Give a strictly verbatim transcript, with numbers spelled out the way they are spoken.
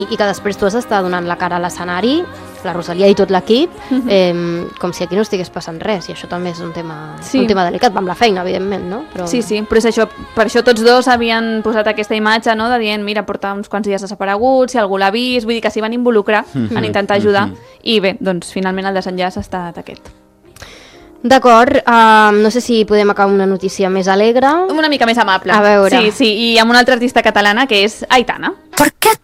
i que després tu has d'estar donant la cara a l'escenari, la Rosalia i tot l'equip, Mhm. eh, com si aquí no estigués passant res, i això també és un tema, Sí. un tema delicat, amb la feina, evidentment, no? Però... Sí, sí, però és això, per això tots dos havien posat aquesta imatge, no?, de dient, mira, porta uns quants dies desaparegut, si algú l'ha vist, vull dir que s'hi van involucrar Mhm. en intentar ajudar, Mhm. i bé, doncs finalment el desenllaç ha estat aquest. D'acord, uh, no sé si podem acabar amb una notícia més alegre. Una mica més amable. A veure. Sí, sí, i amb una altra artista catalana que és Aitana. ¿Por qué